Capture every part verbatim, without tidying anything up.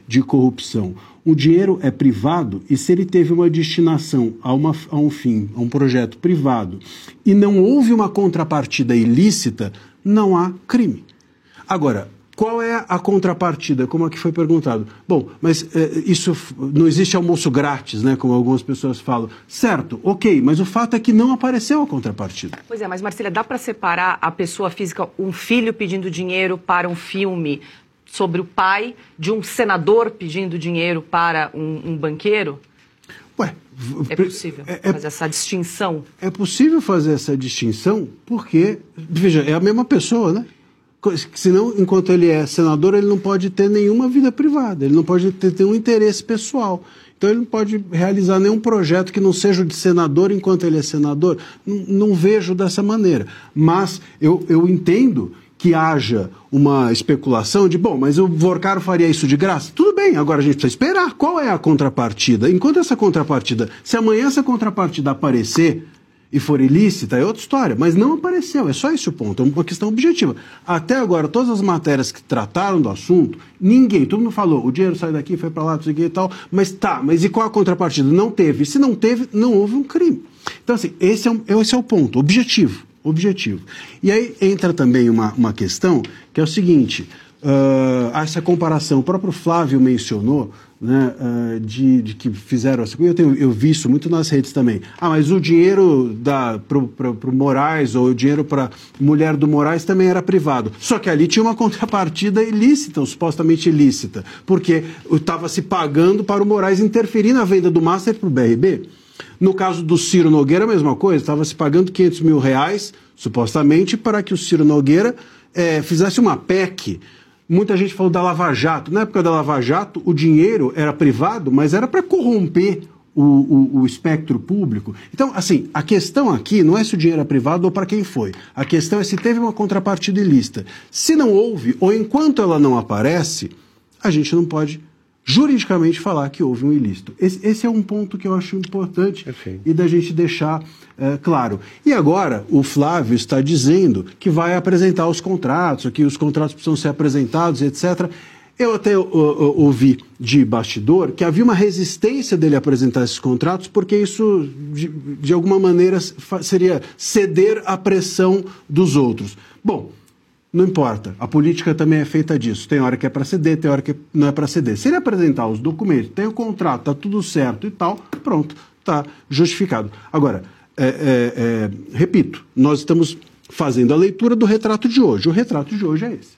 de corrupção. O dinheiro é privado e se ele teve uma destinação a, uma, a um fim, a um projeto privado, e não houve uma contrapartida ilícita, não há crime. Agora, qual é a contrapartida, como aqui foi perguntado? Bom, mas é, isso não existe almoço grátis, né, como algumas pessoas falam. Certo, ok, mas o fato é que não apareceu a contrapartida. Pois é, mas Marcília, dá para separar a pessoa física, um filho pedindo dinheiro para um filme sobre o pai, de um senador pedindo dinheiro para um, um banqueiro? Ué, é possível é, fazer essa distinção? É possível fazer essa distinção porque, veja, é a mesma pessoa, né? Senão, enquanto ele é senador, ele não pode ter nenhuma vida privada, ele não pode ter, ter um interesse pessoal. Então ele não pode realizar nenhum projeto que não seja o de senador enquanto ele é senador. Não, não vejo dessa maneira. Mas eu, eu entendo que haja uma especulação de, bom, mas o Vorcaro faria isso de graça? Tudo bem, agora a gente precisa esperar. Qual é a contrapartida? Enquanto essa contrapartida, se amanhã essa contrapartida aparecer e for ilícita, é outra história, mas não apareceu, é só esse o ponto, é uma questão objetiva. Até agora, todas as matérias que trataram do assunto, ninguém, todo mundo falou, o dinheiro sai daqui, foi para lá, não sei o que e tal, mas tá, mas e qual a contrapartida? Não teve, se não teve, não houve um crime. Então, assim, esse é, um, esse é o ponto, objetivo, objetivo. E aí entra também uma, uma questão, que é o seguinte, uh, essa comparação, o próprio Flávio mencionou, né, uh, de, de que fizeram assim, eu, tenho, eu vi isso muito nas redes também. Ah, mas o dinheiro para o Moraes ou o dinheiro para mulher do Moraes também era privado. Só que ali tinha uma contrapartida ilícita, ou supostamente ilícita, porque estava se pagando para o Moraes interferir na venda do Master para o B R B. No caso do Ciro Nogueira, a mesma coisa, estava se pagando quinhentos mil reais, supostamente, para que o Ciro Nogueira é, fizesse uma P E C. Muita gente falou da Lava Jato. Na época da Lava Jato, o dinheiro era privado, mas era para corromper o, o, o espectro público. Então, assim, a questão aqui não é se o dinheiro é privado ou para quem foi. A questão é se teve uma contrapartida ilícita. Se não houve, ou enquanto ela não aparece, a gente não pode juridicamente falar que houve um ilícito. Esse, esse é um ponto que eu acho importante Perfeito. E da gente deixar é, claro. E agora o Flávio está dizendo que vai apresentar os contratos, que os contratos precisam ser apresentados, etcétera. Eu até uh, uh, ouvi de bastidor que havia uma resistência dele apresentar esses contratos porque isso, de, de alguma maneira, seria ceder à pressão dos outros. Bom, não importa, a política também é feita disso. Tem hora que é para ceder, tem hora que não é para ceder. Se ele apresentar os documentos, tem o contrato, está tudo certo e tal, pronto, está justificado. Agora, é, é, é, repito, nós estamos fazendo a leitura do retrato de hoje. O retrato de hoje é esse.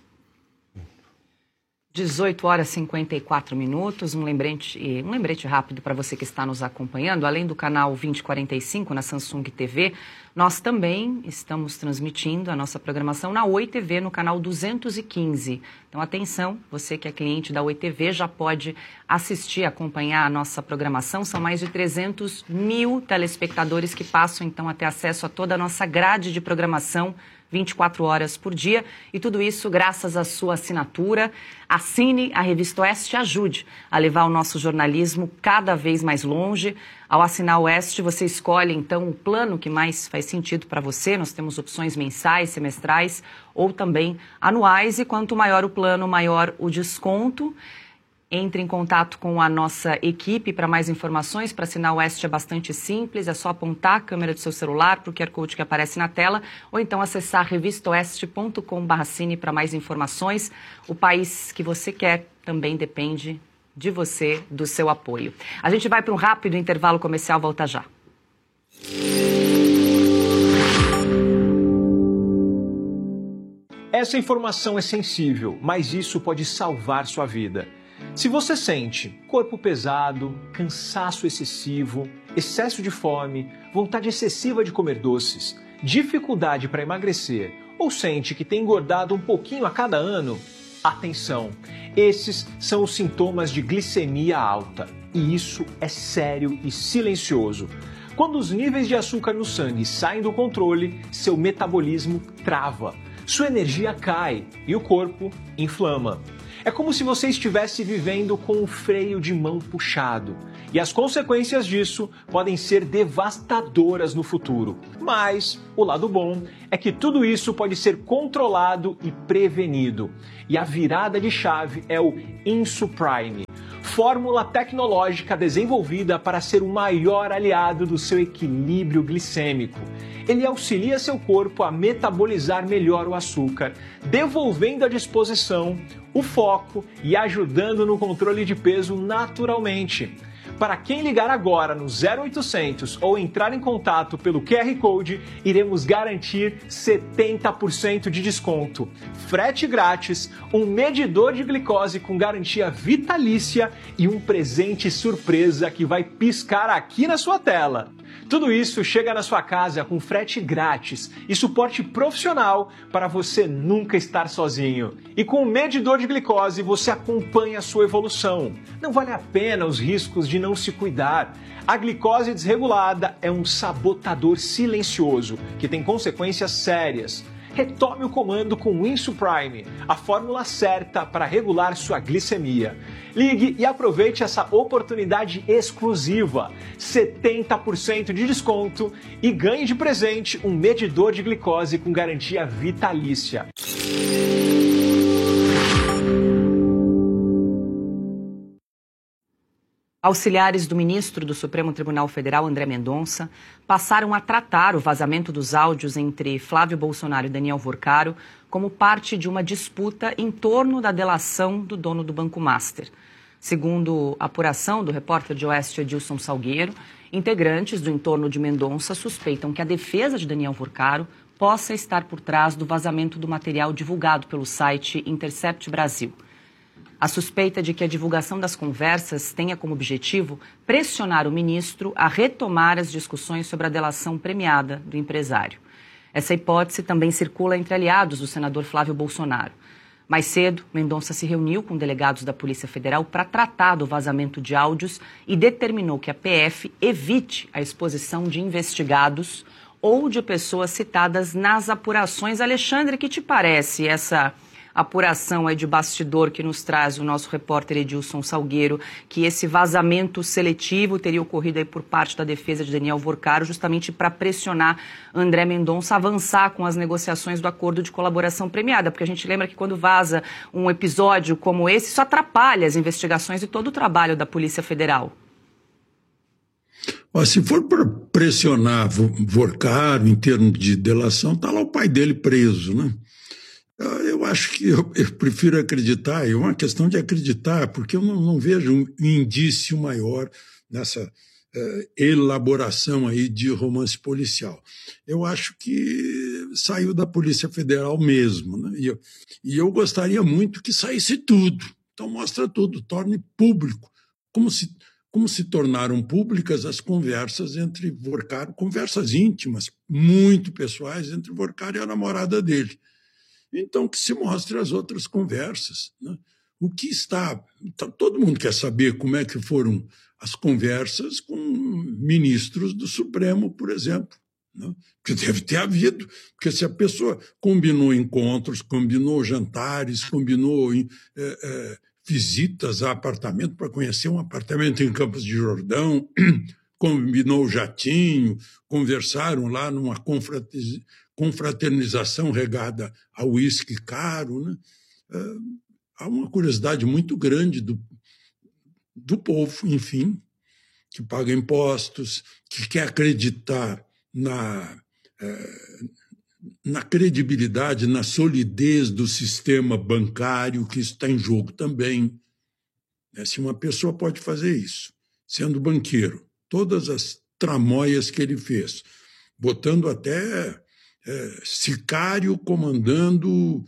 dezoito horas e cinquenta e quatro minutos, um lembrete, um lembrete rápido para você que está nos acompanhando. Além do canal vinte e quarenta e cinco na Samsung T V, nós também estamos transmitindo a nossa programação na Oi T V, no canal duzentos e quinze. Então, atenção, você que é cliente da Oi T V já pode assistir, acompanhar a nossa programação. São mais de trezentos mil telespectadores que passam, então, a ter acesso a toda a nossa grade de programação vinte e quatro horas por dia, e tudo isso graças à sua assinatura. Assine a Revista Oeste e ajude a levar o nosso jornalismo cada vez mais longe. Ao assinar o Oeste, você escolhe, então, o plano que mais faz sentido para você. Nós temos opções mensais, semestrais ou também anuais, e quanto maior o plano, maior o desconto. Entre em contato com a nossa equipe para mais informações. Para assinar o Oeste é bastante simples, é só apontar a câmera do seu celular para o Q R Code que aparece na tela, ou então acessar revista oeste ponto com barra cine para mais informações. O país que você quer também depende de você, do seu apoio. A gente vai para um rápido intervalo comercial, volta já. Essa informação é sensível, mas isso pode salvar sua vida. Se você sente corpo pesado, cansaço excessivo, excesso de fome, vontade excessiva de comer doces, dificuldade para emagrecer ou sente que tem engordado um pouquinho a cada ano, atenção! Esses são os sintomas de glicemia alta e isso é sério e silencioso. Quando os níveis de açúcar no sangue saem do controle, seu metabolismo trava, sua energia cai e o corpo inflama. É como se você estivesse vivendo com o freio de mão puxado. E as consequências disso podem ser devastadoras no futuro. Mas o lado bom é que tudo isso pode ser controlado e prevenido. E a virada de chave é o Insuprime, fórmula tecnológica desenvolvida para ser o maior aliado do seu equilíbrio glicêmico. Ele auxilia seu corpo a metabolizar melhor o açúcar, devolvendo a disposição, o foco e ajudando no controle de peso naturalmente. Para quem ligar agora no zero oitocentos ou entrar em contato pelo Q R Code, iremos garantir setenta por cento de desconto, frete grátis, um medidor de glicose com garantia vitalícia e um presente surpresa que vai piscar aqui na sua tela. Tudo isso chega na sua casa com frete grátis e suporte profissional para você nunca estar sozinho. E com o medidor de glicose você acompanha a sua evolução. Não vale a pena os riscos de não se cuidar. A glicose desregulada é um sabotador silencioso que tem consequências sérias. Retome o comando com o Insuprime, a fórmula certa para regular sua glicemia. Ligue e aproveite essa oportunidade exclusiva, setenta por cento de desconto e ganhe de presente um medidor de glicose com garantia vitalícia. Auxiliares do ministro do Supremo Tribunal Federal, André Mendonça, passaram a tratar o vazamento dos áudios entre Flávio Bolsonaro e Daniel Vorcaro como parte de uma disputa em torno da delação do dono do Banco Master. Segundo a apuração do repórter de Oeste Edilson Salgueiro, integrantes do entorno de Mendonça suspeitam que a defesa de Daniel Vorcaro possa estar por trás do vazamento do material divulgado pelo site Intercept Brasil. A suspeita de que a divulgação das conversas tenha como objetivo pressionar o ministro a retomar as discussões sobre a delação premiada do empresário. Essa hipótese também circula entre aliados do senador Flávio Bolsonaro. Mais cedo, Mendonça se reuniu com delegados da Polícia Federal para tratar do vazamento de áudios e determinou que a P F evite a exposição de investigados ou de pessoas citadas nas apurações. Alexandre, que te parece essa apuração aí de bastidor que nos traz o nosso repórter Edilson Salgueiro, que esse vazamento seletivo teria ocorrido aí por parte da defesa de Daniel Vorcaro, justamente para pressionar André Mendonça a avançar com as negociações do acordo de colaboração premiada, porque a gente lembra que quando vaza um episódio como esse, isso atrapalha as investigações e todo o trabalho da Polícia Federal. Ó, se for para pressionar Vorcaro em termos de delação, está lá o pai dele preso, né? Eu acho que eu, eu prefiro acreditar, é uma questão de acreditar, porque eu não, não vejo um indício maior nessa uh, elaboração aí de romance policial. Eu acho que saiu da Polícia Federal mesmo, né? E eu, e eu gostaria muito que saísse tudo. Então mostra tudo, torne público, como se, como se tornaram públicas as conversas entre Vorcaro, conversas íntimas, muito pessoais, entre Vorcaro e a namorada dele. Então, que se mostre as outras conversas, né? O que está... Todo mundo quer saber como é que foram as conversas com ministros do Supremo, por exemplo, né? Porque deve ter havido, porque se a pessoa combinou encontros, combinou jantares, combinou é, é, visitas a apartamento para conhecer um apartamento em Campos de Jordão, combinou jatinho, conversaram lá numa confraternização, confraternização regada a uísque caro, né? Uh, há uma curiosidade muito grande do, do povo, enfim, que paga impostos, que quer acreditar na, uh, na credibilidade, na solidez do sistema bancário, que isso está em jogo também. É, se uma pessoa pode fazer isso, sendo banqueiro, todas as tramóias que ele fez, botando até... É, sicário comandando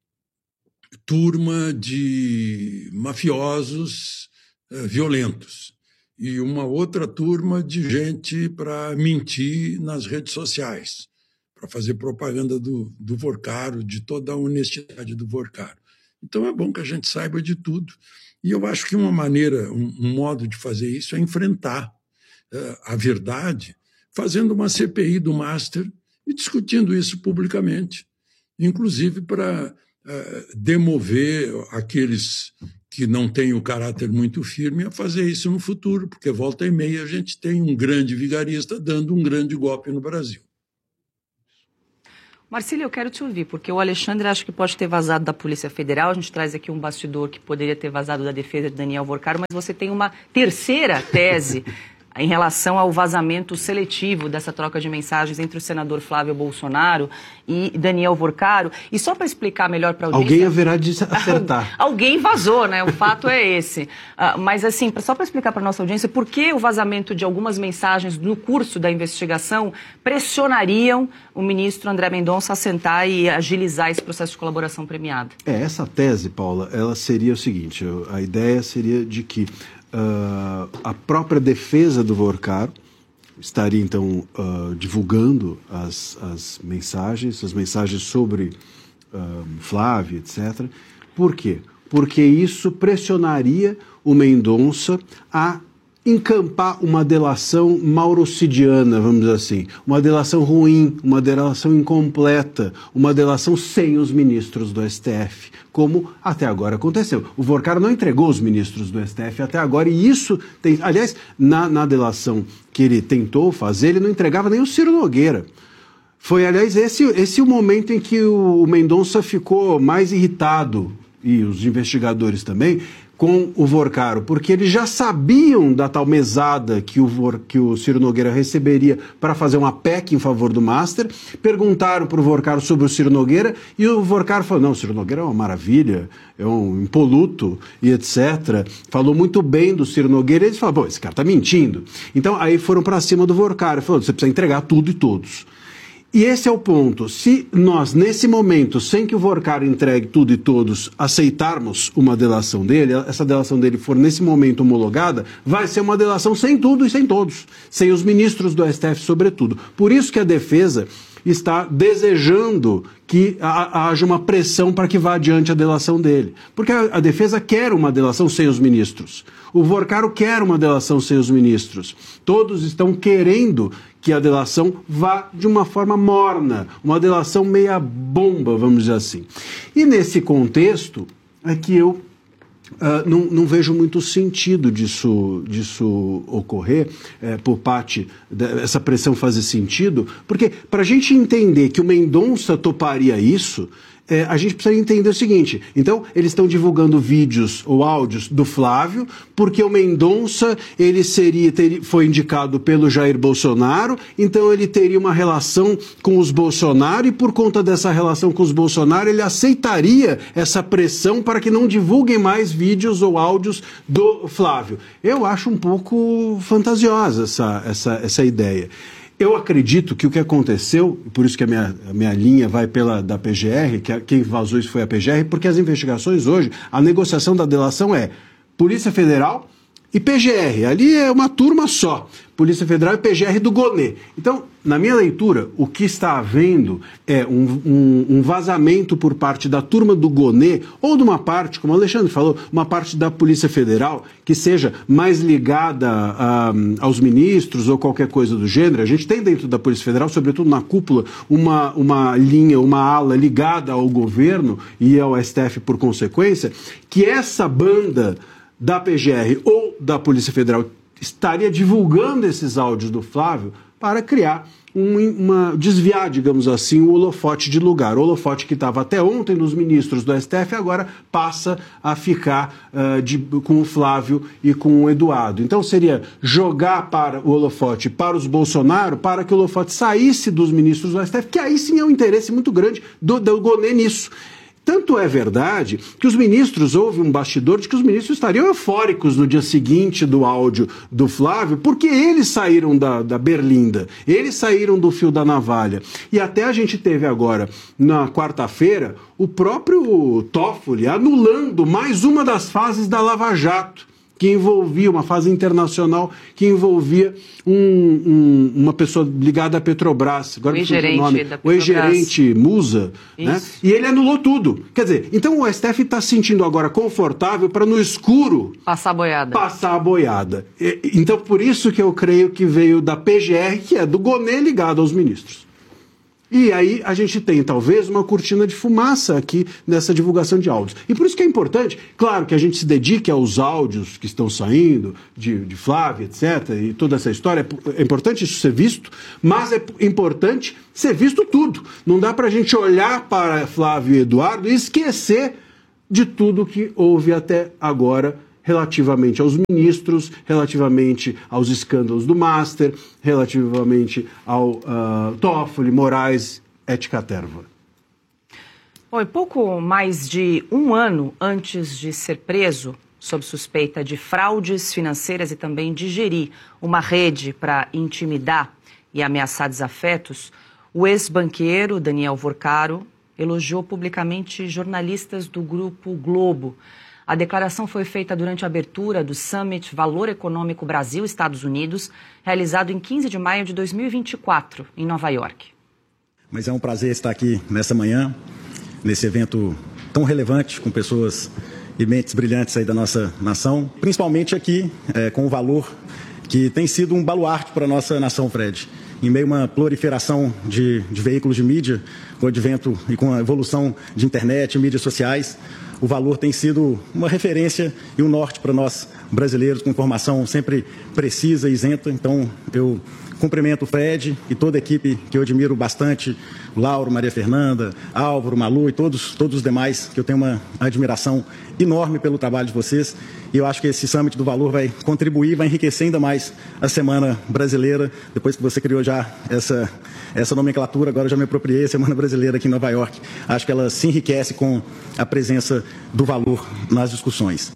turma de mafiosos é, violentos e uma outra turma de gente para mentir nas redes sociais, para fazer propaganda do, do Vorcaro, de toda a honestidade do Vorcaro. Então é bom que a gente saiba de tudo. E eu acho que uma maneira, um, um modo de fazer isso é enfrentar é, a verdade, fazendo uma C P I do Master e discutindo isso publicamente, inclusive para uh, demover aqueles que não têm o caráter muito firme a fazer isso no futuro, porque volta e meia a gente tem um grande vigarista dando um grande golpe no Brasil. Marcílio, eu quero te ouvir, porque o Alexandre acho que pode ter vazado da Polícia Federal, a gente traz aqui um bastidor que poderia ter vazado da defesa de Daniel Vorcaro, mas você tem uma terceira tese em relação ao vazamento seletivo dessa troca de mensagens entre o senador Flávio Bolsonaro e Daniel Vorcaro. E só para explicar melhor para a audiência... Alguém haverá de acertar. Alguém vazou, né? O fato é esse. Uh, mas assim, só para explicar para a nossa audiência, por que o vazamento de algumas mensagens no curso da investigação pressionariam o ministro André Mendonça a sentar e agilizar esse processo de colaboração premiada? É, essa tese, Paula, ela seria o seguinte, a ideia seria de que Uh, a própria defesa do Vorcaro estaria, então, uh, divulgando as, as mensagens, as mensagens sobre uh, Flávio, etcétera. Por quê? Porque isso pressionaria o Mendonça a encampar uma delação maurocidiana, vamos dizer assim, uma delação ruim, uma delação incompleta, uma delação sem os ministros do S T F, como até agora aconteceu. O Vorcaro não entregou os ministros do S T F até agora, e isso tem... Aliás, na, na delação que ele tentou fazer, ele não entregava nem o Ciro Nogueira. Foi, aliás, esse, esse o momento em que o, o Mendonça ficou mais irritado, e os investigadores também, com o Vorcaro, porque eles já sabiam da tal mesada que o, Vor, que o Ciro Nogueira receberia para fazer uma P E C em favor do Master, perguntaram para o Vorcaro sobre o Ciro Nogueira, e o Vorcaro falou, não, o Ciro Nogueira é uma maravilha, é um impoluto, e etcétera. Falou muito bem do Ciro Nogueira, e eles falaram, pô, esse cara tá mentindo. Então, aí foram para cima do Vorcaro, e falou, você precisa entregar tudo e todos. E esse é o ponto. Se nós, nesse momento, sem que o Vorcaro entregue tudo e todos, aceitarmos uma delação dele, essa delação dele for nesse momento homologada, vai ser uma delação sem tudo e sem todos, sem os ministros do S T F, sobretudo. Por isso que a defesa está desejando que haja uma pressão para que vá adiante a delação dele. Porque a, a defesa quer uma delação sem os ministros. O Vorcaro quer uma delação sem os ministros. Todos estão querendo que a delação vá de uma forma morna, uma delação meia bomba, vamos dizer assim. E nesse contexto é que eu Uh, não, não vejo muito sentido disso, disso ocorrer, é, por parte dessa pressão fazer sentido, porque para a gente entender que o Mendonça toparia isso, é, a gente precisa entender o seguinte, então eles estão divulgando vídeos ou áudios do Flávio, porque o Mendonça ele seria, teria, foi indicado pelo Jair Bolsonaro, então ele teria uma relação com os Bolsonaro, e por conta dessa relação com os Bolsonaro, ele aceitaria essa pressão para que não divulguem mais vídeos ou áudios do Flávio. Eu acho um pouco fantasiosa essa, essa, essa ideia. Eu acredito que o que aconteceu, por isso que a minha, a minha linha vai pela da P G R, que a, quem vazou isso foi a P G R, porque as investigações hoje, a negociação da delação é Polícia Federal e P G R. Ali é uma turma só. Polícia Federal e P G R do Gonê. Então, na minha leitura, o que está havendo é um, um, um vazamento por parte da turma do Gonê, ou de uma parte, como o Alexandre falou, uma parte da Polícia Federal, que seja mais ligada a, aos ministros ou qualquer coisa do gênero. A gente tem dentro da Polícia Federal, sobretudo na cúpula, uma, uma linha, uma ala ligada ao governo e ao S T F por consequência, que essa banda da P G R ou da Polícia Federal estaria divulgando esses áudios do Flávio para criar um, uma, desviar, digamos assim, o holofote de lugar. O holofote que estava até ontem nos ministros do S T F agora passa a ficar uh, de, com o Flávio e com o Eduardo. Então seria jogar para o holofote para os Bolsonaro, para que o holofote saísse dos ministros do S T F, que aí sim é um interesse muito grande do, do Gonê nisso. Tanto é verdade que os ministros, houve um bastidor de que os ministros estariam eufóricos no dia seguinte do áudio do Flávio, porque eles saíram da, da berlinda, eles saíram do fio da navalha. E até a gente teve agora, na quarta-feira, o próprio Toffoli anulando mais uma das fases da Lava Jato, que envolvia, uma fase internacional que envolvia um, um, uma pessoa ligada à Petrobras, agora o ex-gerente nome, da o ex-gerente Musa, né? E ele anulou tudo. Quer dizer, então o S T F está se sentindo agora confortável para no escuro passar a boiada. Passar a boiada. E, então por isso que eu creio que veio da P G R, que é do Gonê ligado aos ministros. E aí a gente tem, talvez, uma cortina de fumaça aqui nessa divulgação de áudios. E por isso que é importante, claro, que a gente se dedique aos áudios que estão saindo, de, de Flávia, etcétera, e toda essa história. É importante isso ser visto, mas é importante ser visto tudo. Não dá pra gente olhar para Flávio e Eduardo e esquecer de tudo que houve até agora relativamente aos ministros, relativamente aos escândalos do Master, relativamente ao uh, Toffoli, Moraes, et caetera. Bom, e pouco mais de um ano antes de ser preso, sob suspeita de fraudes financeiras e também de gerir uma rede para intimidar e ameaçar desafetos, o ex-banqueiro Daniel Vorcaro elogiou publicamente jornalistas do Grupo Globo. A declaração foi feita durante a abertura do Summit Valor Econômico Brasil-Estados Unidos, realizado em quinze de maio de dois mil e vinte e quatro, em Nova York. Mas é um prazer estar aqui nessa manhã, nesse evento tão relevante, com pessoas e mentes brilhantes aí da nossa nação, principalmente aqui é, com o valor que tem sido um baluarte para a nossa nação, Fred. Em meio a uma proliferação de, de veículos de mídia, com o advento e com a evolução de internet, mídias sociais, o Valor tem sido uma referência e um norte para nós brasileiros, com informação sempre precisa e isenta. Então, eu cumprimento o Fred e toda a equipe que eu admiro bastante, Lauro, Maria Fernanda, Álvaro, Malu e todos, todos os demais, que eu tenho uma admiração enorme pelo trabalho de vocês. E eu acho que esse Summit do Valor vai contribuir, vai enriquecer ainda mais a Semana Brasileira, depois que você criou já essa, essa nomenclatura, agora eu já me apropriei, a Semana Brasileira aqui em Nova York. Acho que ela se enriquece com a presença do Valor nas discussões.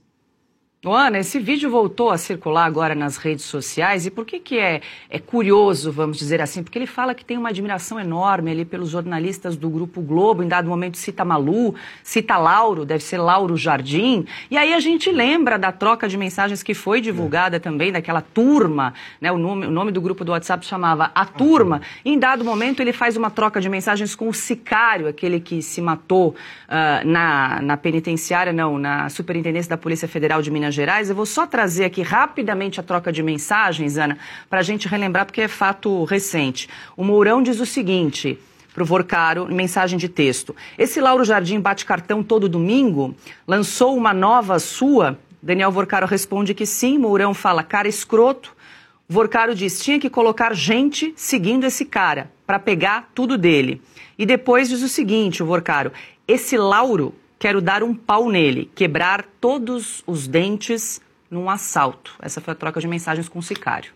Ana, esse vídeo voltou a circular agora nas redes sociais, e por que que é, é curioso, vamos dizer assim? Porque ele fala que tem uma admiração enorme ali pelos jornalistas do Grupo Globo, em dado momento cita Malu, cita Lauro, deve ser Lauro Jardim, e aí a gente lembra da troca de mensagens que foi divulgada é. também, daquela turma, né? O nome, o nome do grupo do WhatsApp chamava A Turma, e em dado momento ele faz uma troca de mensagens com o sicário, aquele que se matou uh, na, na penitenciária, não, na Superintendência da Polícia Federal de Minas Gerais. Eu vou só trazer aqui rapidamente a troca de mensagens, Ana, para a gente relembrar, porque é fato recente. O Mourão diz o seguinte para o Vorcaro, mensagem de texto: esse Lauro Jardim bate cartão todo domingo? Lançou uma nova sua? Daniel Vorcaro responde que sim. Mourão fala, cara escroto. Vorcaro diz, tinha que colocar gente seguindo esse cara, para pegar tudo dele. E depois diz o seguinte, o Vorcaro, esse Lauro, quero dar um pau nele, quebrar todos os dentes num assalto. Essa foi a troca de mensagens com o sicário.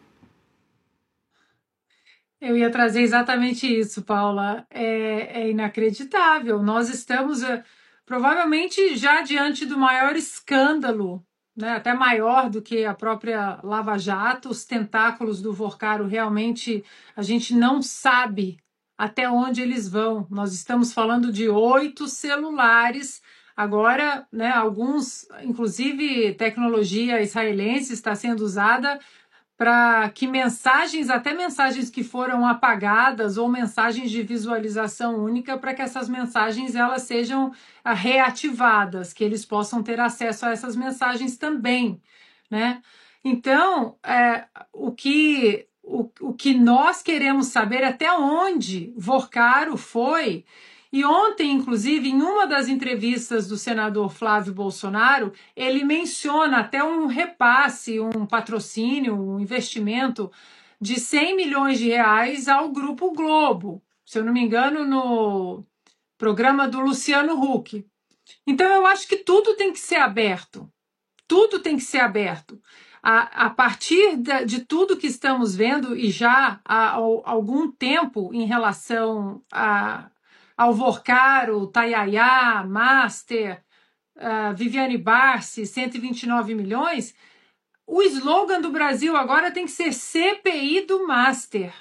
Eu ia trazer exatamente isso, Paula. É, é inacreditável. Nós estamos uh, provavelmente já diante do maior escândalo, né, até maior do que a própria Lava Jato. Os tentáculos do Vorcaro realmente a gente não sabe até onde eles vão. Nós estamos falando de oito celulares. Agora, né, alguns, inclusive tecnologia israelense está sendo usada para que mensagens, até mensagens que foram apagadas ou mensagens de visualização única, para que essas mensagens elas sejam reativadas, que eles possam ter acesso a essas mensagens também, né? Então, é, o que O, o que nós queremos saber é até onde Vorcaro foi. E ontem, inclusive, em uma das entrevistas do senador Flávio Bolsonaro, ele menciona até um repasse, um patrocínio, um investimento de cem milhões de reais ao Grupo Globo, se eu não me engano, no programa do Luciano Huck. Então, eu acho que tudo tem que ser aberto. Tudo tem que ser aberto. A, a partir de, de tudo que estamos vendo, e já há, há algum tempo em relação a, ao Vorcaro, Tayaya, Master, uh, Viviane Barsi, cento e vinte e nove milhões, o slogan do Brasil agora tem que ser C P I do Master.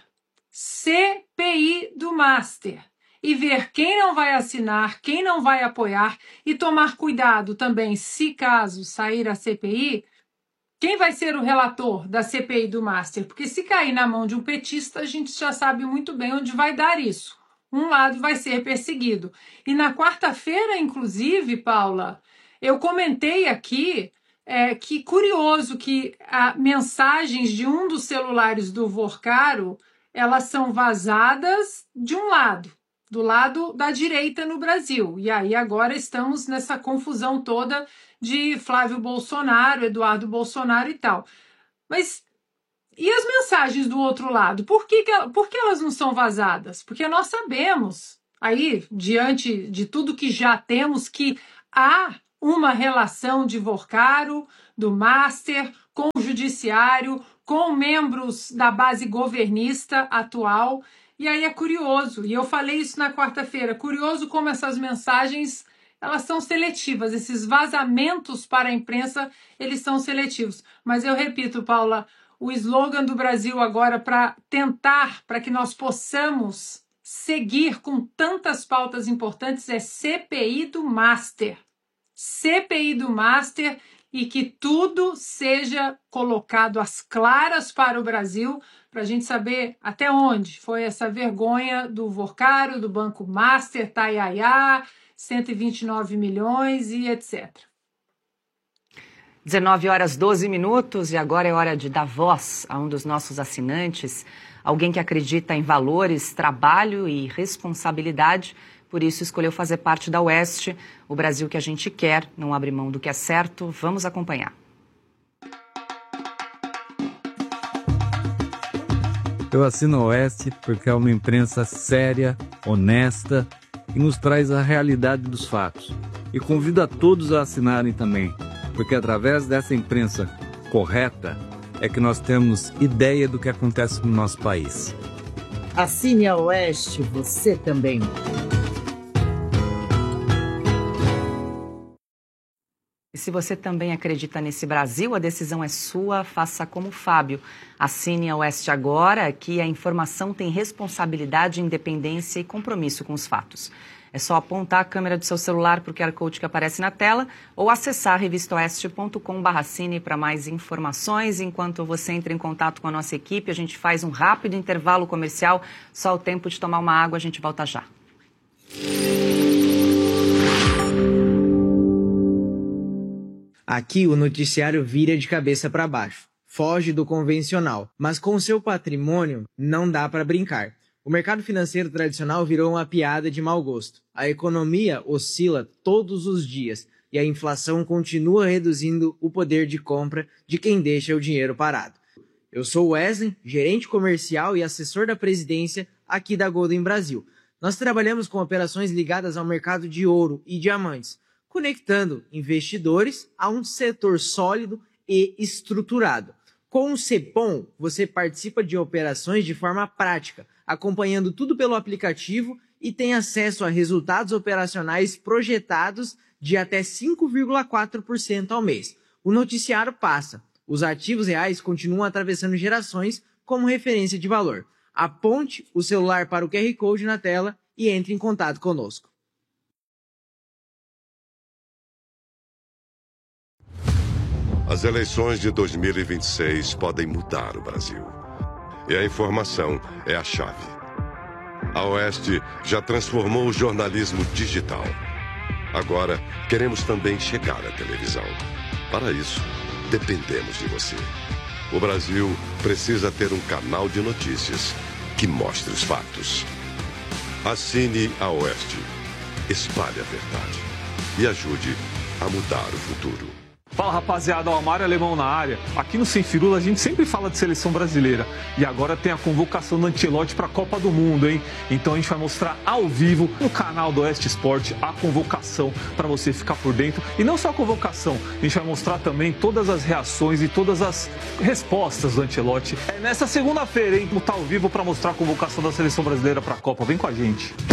C P I do Master. E ver quem não vai assinar, quem não vai apoiar, e tomar cuidado também, se caso sair a C P I, quem vai ser o relator da C P I do Master? Porque se cair na mão de um petista, a gente já sabe muito bem onde vai dar isso. Um lado vai ser perseguido. E na quarta-feira, inclusive, Paula, eu comentei aqui é, que curioso que a, mensagens de um dos celulares do Vorcaro, elas são vazadas de um lado. do lado da direita no Brasil. E aí agora estamos nessa confusão toda de Flávio Bolsonaro, Eduardo Bolsonaro e tal. Mas e as mensagens do outro lado? Por que, que, por que elas não são vazadas? Porque nós sabemos, aí, diante de tudo que já temos, que há uma relação de Vorcaro, do Master, com o judiciário, com membros da base governista atual. E aí é curioso, e eu falei isso na quarta-feira, curioso como essas mensagens, elas são seletivas, esses vazamentos para a imprensa, eles são seletivos. Mas eu repito, Paula, o slogan do Brasil agora para tentar, para que nós possamos seguir com tantas pautas importantes é C P I do Master. C P I do Master e que tudo seja colocado às claras para o Brasil, para a gente saber até onde foi essa vergonha do Vorcaro, do Banco Master, Taiaiá, cento e vinte e nove milhões e etcétera. dezenove horas, doze minutos, e agora é hora de dar voz a um dos nossos assinantes, alguém que acredita em valores, trabalho e responsabilidade. Por isso, escolheu fazer parte da Oeste, o Brasil que a gente quer, não abre mão do que é certo. Vamos acompanhar. Eu assino a Oeste porque é uma imprensa séria, honesta e nos traz a realidade dos fatos. E convido a todos a assinarem também, porque através dessa imprensa correta é que nós temos ideia do que acontece no nosso país. Assine a Oeste, você também. E se você também acredita nesse Brasil, a decisão é sua, faça como o Fábio. Assine a Oeste agora, que a informação tem responsabilidade, independência e compromisso com os fatos. É só apontar a câmera do seu celular para o Q R Code que aparece na tela ou acessar revista oeste ponto com barra assine para mais informações. Enquanto você entra em contato com a nossa equipe, a gente faz um rápido intervalo comercial, só o tempo de tomar uma água, a gente volta já. Aqui o noticiário vira de cabeça para baixo, foge do convencional, mas com seu patrimônio não dá para brincar. O mercado financeiro tradicional virou uma piada de mau gosto. A economia oscila todos os dias e a inflação continua reduzindo o poder de compra de quem deixa o dinheiro parado. Eu sou Wesley, gerente comercial e assessor da presidência aqui da Golden Brasil. Nós trabalhamos com operações ligadas ao mercado de ouro e diamantes, conectando investidores a um setor sólido e estruturado. Com o Cepom, você participa de operações de forma prática, acompanhando tudo pelo aplicativo e tem acesso a resultados operacionais projetados de até cinco vírgula quatro por cento ao mês. O noticiário passa. Os ativos reais continuam atravessando gerações como referência de valor. Aponte o celular para o Q R Code na tela e entre em contato conosco. As eleições de dois mil e vinte e seis podem mudar o Brasil. E a informação é a chave. A Oeste já transformou o jornalismo digital. Agora, queremos também chegar à televisão. Para isso, dependemos de você. O Brasil precisa ter um canal de notícias que mostre os fatos. Assine a Oeste. Espalhe a verdade. E ajude a mudar o futuro. Fala, rapaziada, o Amário Alemão na área. Aqui no Sem Firula a gente sempre fala de seleção brasileira. E agora tem a convocação do Ancelotti para a Copa do Mundo, hein? Então a gente vai mostrar ao vivo no canal do Oeste Esporte a convocação para você ficar por dentro. E não só a convocação, a gente vai mostrar também todas as reações e todas as respostas do Ancelotti. É nessa segunda-feira, hein? Vamos estar ao vivo para mostrar a convocação da seleção brasileira para a Copa. Vem com a gente.